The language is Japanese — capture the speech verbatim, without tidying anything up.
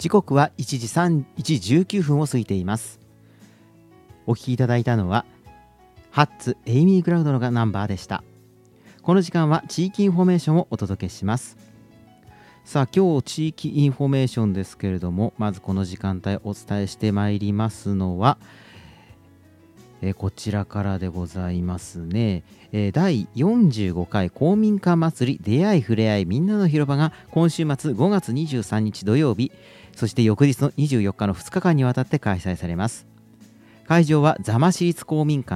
時刻はいちじさんいちじじゅうきゅうふんを過ぎています。お聞きいただいたのはハッツエイミー・クラウドのナンバーでした。この時間は地域インフォメーションをお届けします。さあ、今日地域インフォメーションですけれども、まずこの時間帯お伝えしてまいりますのはえこちらからでございますね。えだいよんじゅうごかい公民館祭り出会いふれあいみんなの広場が今週末ごがつにじゅうさんにち土曜日、そして翌日のにじゅうよっかのふつかかんにわたって開催されます。会場は座間市立公民館